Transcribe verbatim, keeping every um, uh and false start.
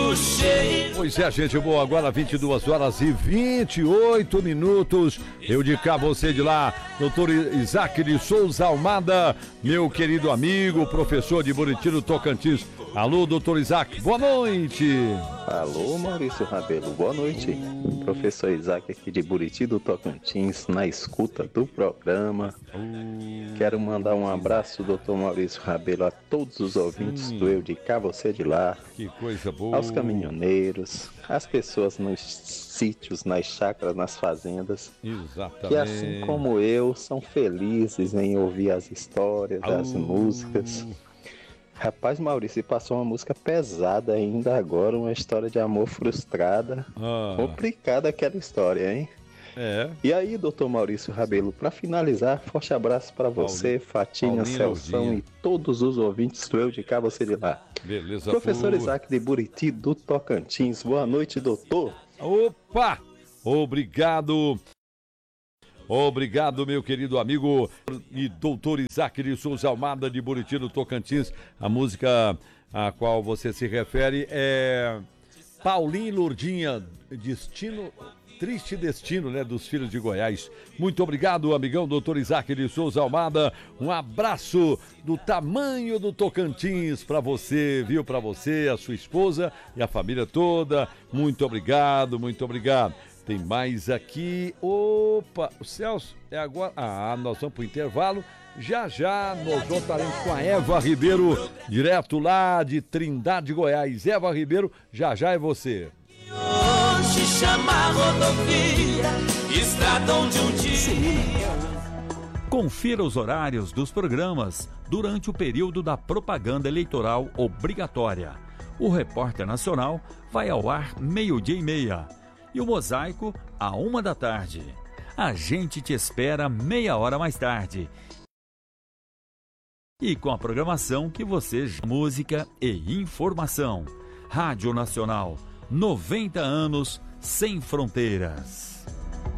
o cheiro. Pois é, gente boa, agora vinte e duas horas e vinte e oito minutos. Eu de cá, você de lá, doutor Isaac de Souza Almada, meu querido amigo, professor de Buriti do Tocantins. Alô, doutor Isaac, boa noite. Alô, Maurício Rabelo, boa noite. Professor Isaac aqui de Buriti do Tocantins, na escuta do programa. Quero mandar um abraço, doutor Maurício Rabelo, a todos os ouvintes Sim. do Eu de Cá, você de lá. Que coisa boa. Aos caminhoneiros, às pessoas nos sítios, nas chácaras, nas fazendas. Exatamente. Que assim como eu, são felizes em ouvir as histórias, oh. as músicas. Rapaz, Maurício, passou uma música pesada ainda agora, uma história de amor frustrada. Ah. Complicada aquela história, hein? É. E aí, doutor Maurício Rabelo, para finalizar, forte abraço para você, Fatinha, Celção e todos os ouvintes do Eu de Cá, você de lá. Beleza. Professor pô. Isaac de Buriti do Tocantins, boa noite, doutor. Opa! Obrigado. Obrigado, meu querido amigo e doutor Isaac de Souza Almada de Buriti do Tocantins. A música a qual você se refere é Paulinho e Lourdinha, Destino, Triste Destino, né, dos Filhos de Goiás. Muito obrigado, amigão doutor Isaac de Souza Almada. Um abraço do tamanho do Tocantins para você, viu? Para você, a sua esposa e a família toda. Muito obrigado, muito obrigado. Tem mais aqui. Opa, o Celso, é agora. Ah, nós vamos pro intervalo. Já já nós voltaremos com a Eva Ribeiro, direto lá de Trindade, Goiás. Eva Ribeiro, já já é você. Hoje chama a rodovia, estrada onde um dia. Confira os horários dos programas durante o período da propaganda eleitoral obrigatória. O Repórter Nacional vai ao ar meio-dia e meia. E o Mosaico, à uma da tarde. A gente te espera meia hora mais tarde. E com a programação que você... Música e informação. Rádio Nacional, noventa anos sem fronteiras.